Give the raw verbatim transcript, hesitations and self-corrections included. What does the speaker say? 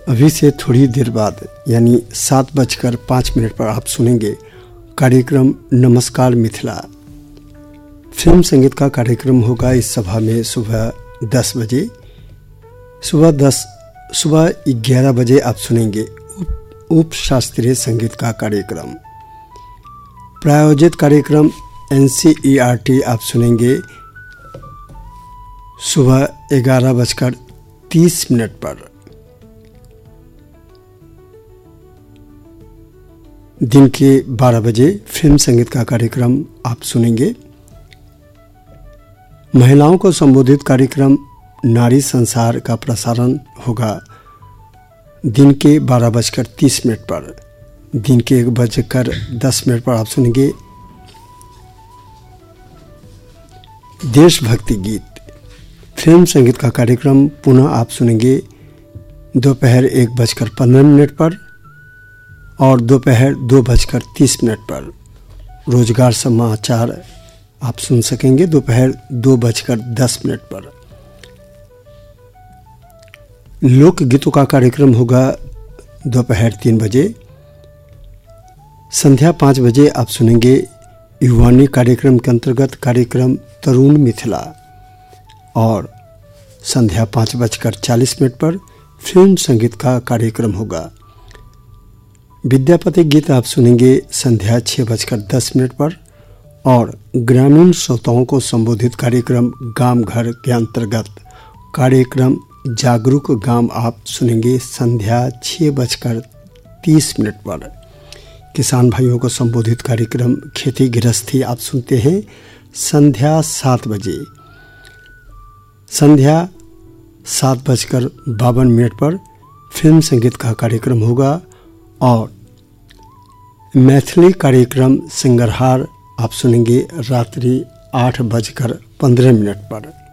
अभी से थोड़ी देर बाद यानी सात बजकर पाँच मिनट पर आप सुनेंगे कार्यक्रम नमस्कार मिथिला। फिल्म संगीत का कार्यक्रम होगा इस सभा में सुबह दस बजे। सुबह दस सुबह ग्यारह बजे आप सुनेंगे उप, उप शास्त्रीय संगीत का कार्यक्रम। प्रायोजित कार्यक्रम N C E R T आप सुनेंगे सुबह ग्यारह बजकर तीस मिनट पर। दिन के बारह बजे फिल्म संगीत का कार्यक्रम आप सुनेंगे। महिलाओं को संबोधित कार्यक्रम नारी संसार का प्रसारण होगा दिन के बारह बजकर तीस मिनट पर। दिन के एक बजकर दस मिनट पर आप सुनेंगे देशभक्ति गीत। फिल्म संगीत का कार्यक्रम पुनः आप सुनेंगे दोपहर एक बजकर पंद्रह मिनट पर और दोपहर दो बजकर तीस मिनट पर। रोजगार समाचार आप सुन सकेंगे दोपहर दो बजकर दस मिनट पर। लोकगीतों का कार्यक्रम होगा दोपहर तीन बजे। संध्या पाँच बजे आप सुनेंगे युवानी कार्यक्रम के अंतर्गत कार्यक्रम तरुण मिथिला और संध्या पाँच बजकर चालीस मिनट पर फिल्म संगीत का कार्यक्रम होगा। विद्यापति गीत आप सुनेंगे संध्या छः बजकर दस मिनट पर और ग्रामीण श्रोताओं को संबोधित कार्यक्रम गांव घर के अंतर्गत कार्यक्रम जागरूक गांव आप सुनेंगे संध्या छः बजकर तीस मिनट पर। किसान भाइयों को संबोधित कार्यक्रम खेती गृहस्थी आप सुनते हैं संध्या सात बजे। संध्या सात बजकर बावन मिनट पर फिल्म संगीत का कार्यक्रम होगा और मैथिली कार्यक्रम सिंगरहार आप सुनेंगे रात्रि आठ बजकर पंद्रह मिनट पर।